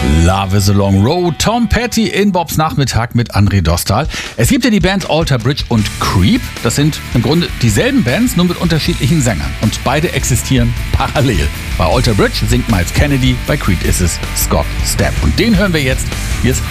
Love is a Long Road. Tom Petty in Bobs Nachmittag mit André Dostal. Es gibt ja die Bands Alter Bridge und Creep. Das sind im Grunde dieselben Bands, nur mit unterschiedlichen Sängern. Und beide existieren parallel. Bei Alter Bridge singt Miles Kennedy, bei Creep ist es Scott Stapp. Und den hören wir jetzt. Hier ist